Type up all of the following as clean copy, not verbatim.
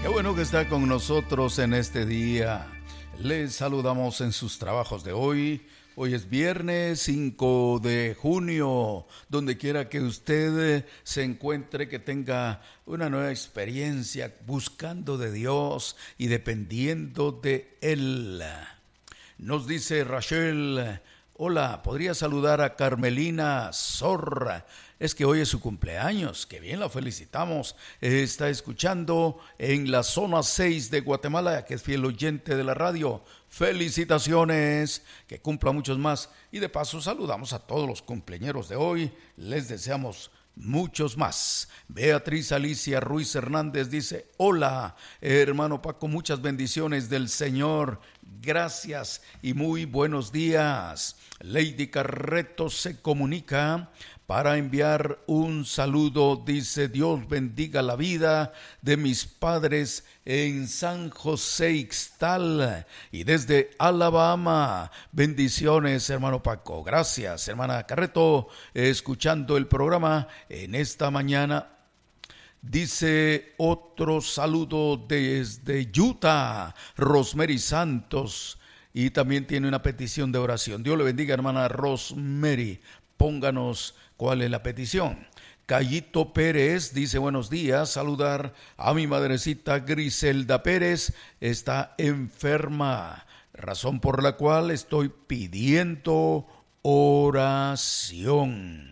Qué bueno que está con nosotros en este día. Les saludamos en sus trabajos de hoy. Hoy es viernes 5 de junio. Donde quiera que usted se encuentre, que tenga una nueva experiencia buscando de Dios y dependiendo de Él. Nos dice Rachel: hola, ¿podría saludar a Carmelina Zorra? Es que hoy es su cumpleaños, que bien la felicitamos. Está escuchando en la zona 6 de Guatemala, que es fiel oyente de la radio. Felicitaciones, que cumpla muchos más. Y de paso saludamos a todos los cumpleañeros de hoy. Les deseamos muchos más. Beatriz Alicia Ruiz Hernández dice: hola, hermano Paco, muchas bendiciones del Señor. Gracias y muy buenos días. Lady Carreto se comunica para enviar un saludo. Dice: Dios bendiga la vida de mis padres en San José Ixtal y desde Alabama. Bendiciones, hermano Paco. Gracias, hermana Carreto, escuchando el programa en esta mañana. Dice otro saludo desde Utah, Rosemary Santos, y también tiene una petición de oración. Dios le bendiga, hermana Rosemary. Pónganos cuál es la petición. Cayito Pérez dice: buenos días, saludar a mi madrecita Griselda Pérez, está enferma, razón por la cual estoy pidiendo oración.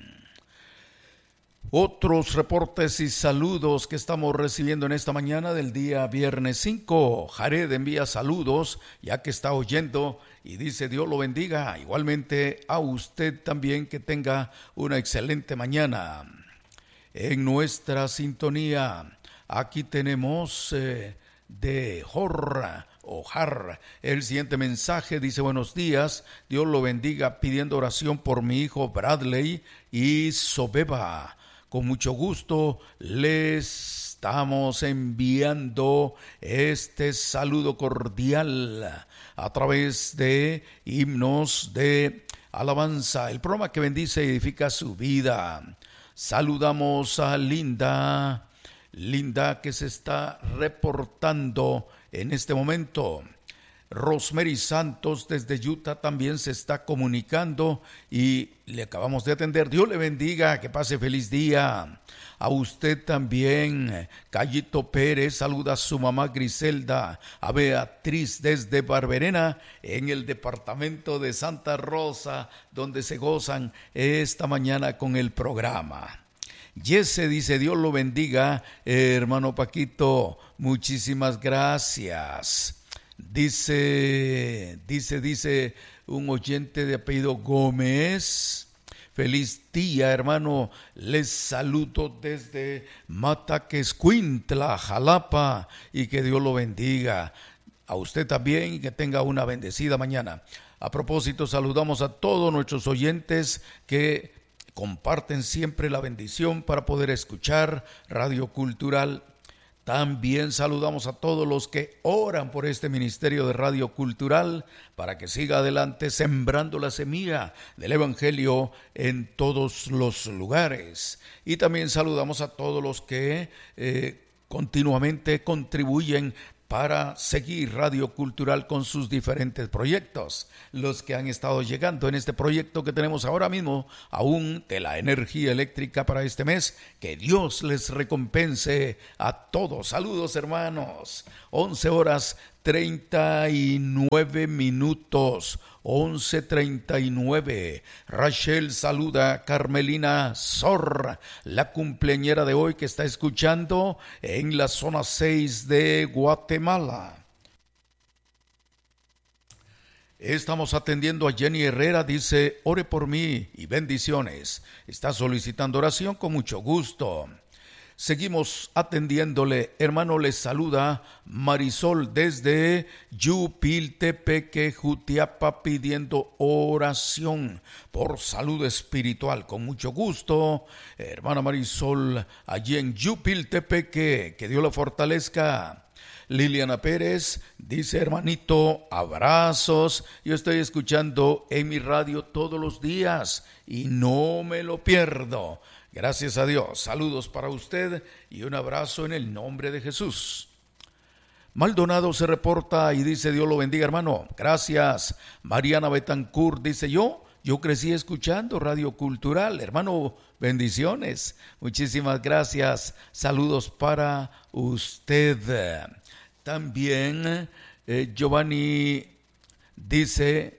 Otros reportes y saludos que estamos recibiendo en esta mañana del día viernes 5. Jared envía saludos ya que está oyendo y dice: Dios lo bendiga. Igualmente a usted también, que tenga una excelente mañana. En nuestra sintonía, aquí tenemos de Jorra. Ojar. El siguiente mensaje dice: buenos días, Dios lo bendiga, pidiendo oración por mi hijo Bradley y Sobeba. Con mucho gusto les estamos enviando este saludo cordial a través de himnos de alabanza, el programa que bendice y edifica su vida. Saludamos a Linda que se está reportando en este momento. Rosemary Santos desde Utah también se está comunicando y le acabamos de atender. Dios le bendiga, que pase feliz día. A usted también. Cayito Pérez saluda a su mamá Griselda, a Beatriz desde Barberena, en el departamento de Santa Rosa, donde se gozan esta mañana con el programa. Jesse dice: Dios lo bendiga, hermano Paquito, muchísimas gracias. Dice un oyente de apellido Gómez: feliz día, hermano, les saludo desde Mataquescuintla, Jalapa, y que Dios lo bendiga. A usted también, y que tenga una bendecida mañana. A propósito, saludamos a todos nuestros oyentes que comparten siempre la bendición para poder escuchar Radio Cultural. También saludamos a todos los que oran por este ministerio de Radio Cultural para que siga adelante sembrando la semilla del Evangelio en todos los lugares. Y también saludamos a todos los que continuamente contribuyen para seguir Radio Cultural con sus diferentes proyectos. Los que han estado llegando en este proyecto que tenemos ahora mismo, aún de la energía eléctrica para este mes, que Dios les recompense a todos. Saludos, hermanos. 11:39. 11:39. Rachel saluda a Carmelina Zorra, la cumpleañera de hoy, que está escuchando en la zona 6 de Guatemala. Estamos atendiendo a Jenny Herrera, dice: ore por mí y bendiciones. Está solicitando oración, con mucho gusto. Seguimos atendiéndole. Hermano, les saluda Marisol desde Yupiltepeque, Jutiapa, pidiendo oración por salud espiritual. Con mucho gusto, hermana Marisol, allí en Yupiltepeque, que Dios la fortalezca. Liliana Pérez dice: hermanito, abrazos, yo estoy escuchando en mi radio todos los días y no me lo pierdo. Gracias a Dios. Saludos para usted y un abrazo en el nombre de Jesús. Maldonado se reporta y dice: Dios lo bendiga, hermano. Gracias. Mariana Betancourt dice: Yo crecí escuchando Radio Cultural, hermano, bendiciones. Muchísimas gracias. Saludos para usted. También Giovanni dice,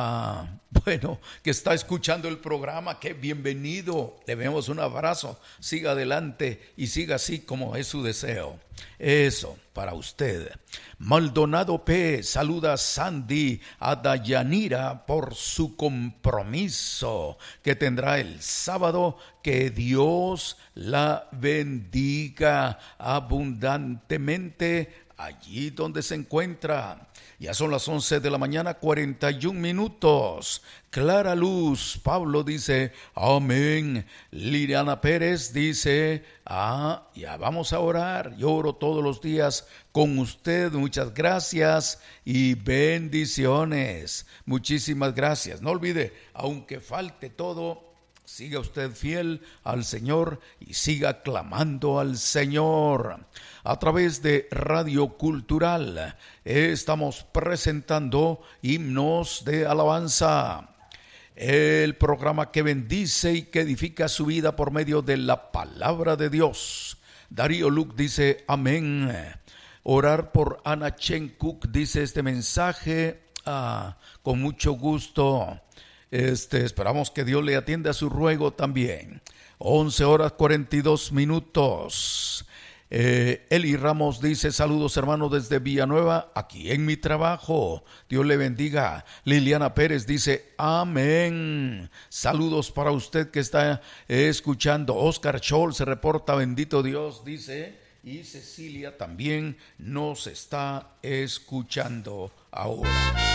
que está escuchando el programa, que bienvenido. Le vemos un abrazo. Siga adelante y siga así como es su deseo. Eso, para usted. Maldonado P. saluda a Sandy, a Dayanira por su compromiso que tendrá el sábado. Que Dios la bendiga abundantemente allí donde se encuentra. Ya son las 11 de la mañana, 41 minutos. Clara Luz, Pablo dice, amén. Liliana Pérez dice, ya vamos a orar. Yo oro todos los días con usted. Muchas gracias y bendiciones. Muchísimas gracias. No olvide, aunque falte todo, siga usted fiel al Señor y siga clamando al Señor. A través de Radio Cultural estamos presentando himnos de alabanza. El programa que bendice y que edifica su vida por medio de la palabra de Dios. Darío Luc dice, amén. Orar por Ana Chen Cook, dice este mensaje, con mucho gusto. Esperamos que Dios le atienda a su ruego también. 11 horas 42 minutos. Eli Ramos dice, saludos hermanos desde Villanueva, aquí en mi trabajo. Dios le bendiga. Liliana Pérez dice, amén. Saludos para usted que está escuchando. Oscar Scholl se reporta, bendito Dios, dice. Y Cecilia también nos está escuchando ahora.